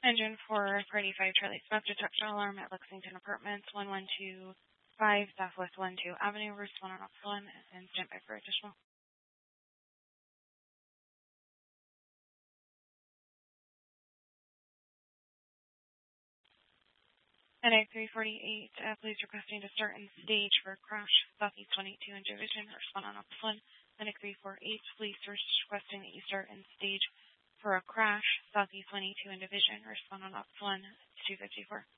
Engine 4, Party 5, Charlie Smith, detected alarm at Lexington Apartments, 1125 Southwest 12 Avenue, respond on Upsilon, and stand by for additional. NA 348, police requesting to start in stage for crash, Southeast 22 in Division, respond on Upsilon. NA 348, police requesting that you start in stage for a crash, Southeast 22 in Division, respond on Upsilon, 254.